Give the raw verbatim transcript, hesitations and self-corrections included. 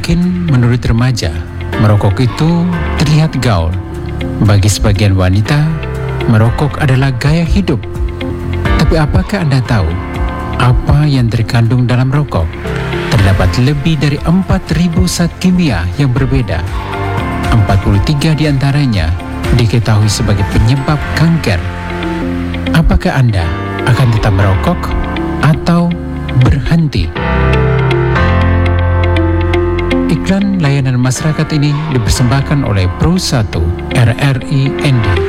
Mungkin menurut remaja, merokok itu terlihat gaul. Bagi sebagian wanita, merokok adalah gaya hidup. Tapi apakah Anda tahu apa yang terkandung dalam rokok? Terdapat lebih dari empat ribu zat kimia yang berbeda. empat puluh tiga diantaranya diketahui sebagai penyebab kanker. Apakah Anda akan tetap merokok atau berhenti? Iklan layanan masyarakat ini dipersembahkan oleh Pro satu R R I N D.